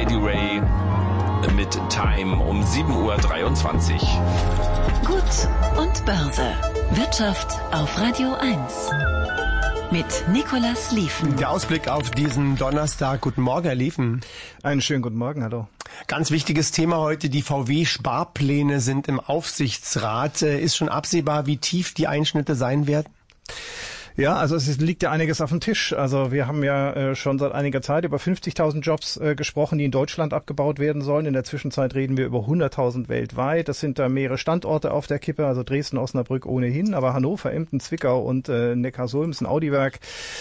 Heidi Ray mit Time um 7:23 Uhr. Gut und Börse. Wirtschaft auf Radio 1. Mit Nicolas Lieven. Der Ausblick auf diesen Donnerstag. Guten Morgen, Herr Lieven. Einen schönen guten Morgen, hallo. Ganz wichtiges Thema heute. Die VW-Sparpläne sind im Aufsichtsrat. Ist schon absehbar, wie tief die Einschnitte sein werden? Ja, also es liegt ja einiges auf dem Tisch. Also wir haben ja schon seit einiger Zeit über 50.000 Jobs gesprochen, die in Deutschland abgebaut werden sollen. In der Zwischenzeit reden wir über 100.000 weltweit. Das sind da mehrere Standorte auf der Kippe, also Dresden, Osnabrück ohnehin, aber Hannover, Emden, Zwickau und Neckarsulm ist ein Audiwerk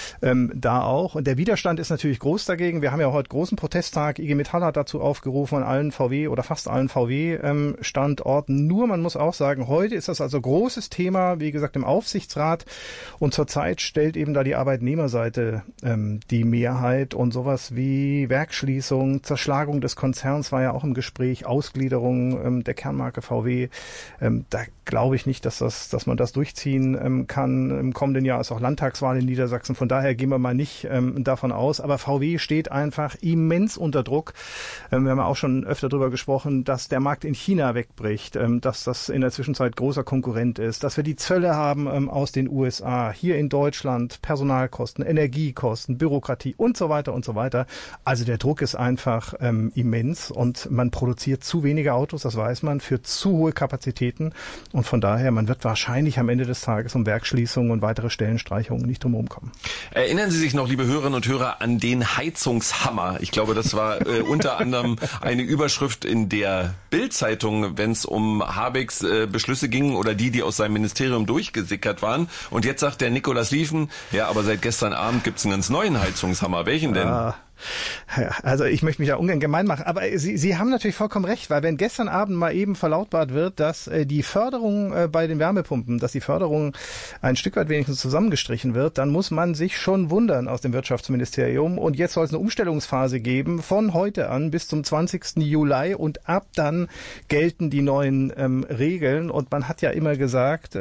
da auch. Und der Widerstand ist natürlich groß dagegen. Wir haben ja heute großen Protesttag. IG Metall hat dazu aufgerufen an allen VW oder fast allen VW-Standorten. Nur man muss auch sagen, heute ist das also großes Thema, wie gesagt, im Aufsichtsrat und zurzeit stellt eben da die Arbeitnehmerseite die Mehrheit und sowas wie Werksschließung, Zerschlagung des Konzerns war ja auch im Gespräch, Ausgliederung der Kernmarke VW. Da glaube ich nicht, dass man das durchziehen kann. Im kommenden Jahr ist auch Landtagswahl in Niedersachsen. Von daher gehen wir mal nicht davon aus. Aber VW steht einfach immens unter Druck. Wir haben ja auch schon öfter darüber gesprochen, dass der Markt in China wegbricht, dass das in der Zwischenzeit großer Konkurrent ist, dass wir die Zölle haben aus den USA, hier in Deutschland, Personalkosten, Energiekosten, Bürokratie und so weiter und so weiter. Also der Druck ist einfach immens und man produziert zu wenige Autos, das weiß man, für zu hohe Kapazitäten. Und von daher, man wird wahrscheinlich am Ende des Tages um Werksschließungen und weitere Stellenstreichungen nicht drumherum kommen. Erinnern Sie sich noch, liebe Hörerinnen und Hörer, an den Heizungshammer? Ich glaube, das war unter anderem eine Überschrift in der Bild-Zeitung, wenn es um Habecks Beschlüsse ging oder die aus seinem Ministerium durchgesickert waren. Und jetzt sagt der Nicolas Lieven, ja, aber seit gestern Abend gibt's einen ganz neuen Heizungshammer. Welchen denn? Ja, also ich möchte mich da ungern gemein machen, aber Sie haben natürlich vollkommen recht, weil wenn gestern Abend mal eben verlautbart wird, dass die Förderung bei den Wärmepumpen, dass die Förderung ein Stück weit wenigstens zusammengestrichen wird, dann muss man sich schon wundern aus dem Wirtschaftsministerium. Und jetzt soll es eine Umstellungsphase geben von heute an bis zum 20. Juli und ab dann gelten die neuen Regeln. Und man hat ja immer gesagt,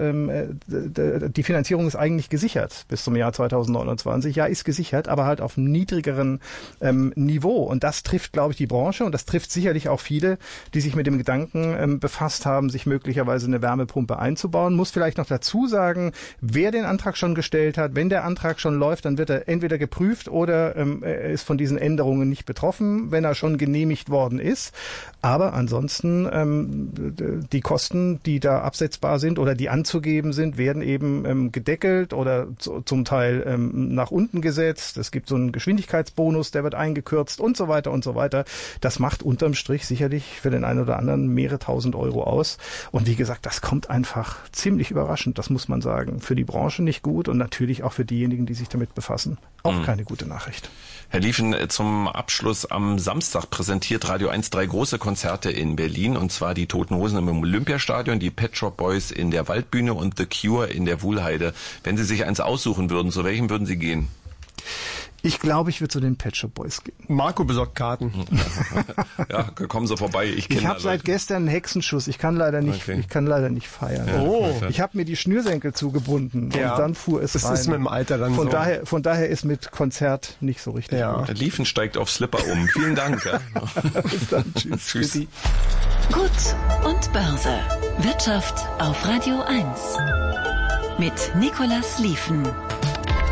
die Finanzierung ist eigentlich gesichert bis zum Jahr 2029. Ja, ist gesichert, aber halt auf einem niedrigeren Niveau. Und das trifft, glaube ich, die Branche und das trifft sicherlich auch viele, die sich mit dem Gedanken befasst haben, sich möglicherweise eine Wärmepumpe einzubauen. Muss vielleicht noch dazu sagen, wer den Antrag schon gestellt hat, wenn der Antrag schon läuft, dann wird er entweder geprüft oder er ist von diesen Änderungen nicht betroffen, wenn er schon genehmigt worden ist. Aber ansonsten die Kosten, die da absetzbar sind oder die anzugeben sind, werden eben gedeckelt oder zum Teil nach unten gesetzt. Es gibt so einen Geschwindigkeitsbonus, der wird eingekürzt und so weiter und so weiter. Das macht unterm Strich sicherlich für den einen oder anderen mehrere tausend Euro aus. Und wie gesagt, das kommt einfach ziemlich überraschend, das muss man sagen. Für die Branche nicht gut und natürlich auch für diejenigen, die sich damit befassen, auch keine gute Nachricht. Herr Lieven, zum Abschluss am Samstag präsentiert Radio 1 3 große Konzerte in Berlin, und zwar die Toten Hosen im Olympiastadion, die Pet Shop Boys in der Waldbühne und The Cure in der Wuhlheide. Wenn Sie sich eins aussuchen würden, zu welchem würden Sie gehen? Ich glaube, ich würde zu den Pet Shop Boys gehen. Marco besorgt Karten. Ja, kommen Sie vorbei. Ich habe seit gestern einen Hexenschuss. Ich kann leider nicht feiern. Ja. Oh. Ich habe mir die Schnürsenkel zugebunden und dann fuhr es rein. Das ist mit dem Alter dann Von daher ist mit Konzert nicht so richtig. Ja. Der Lieven steigt auf Slipper um. Vielen Dank. Ja. Bis dann. Tschüss. Gut und Börse. Wirtschaft auf Radio 1. Mit Nicolas Lieven.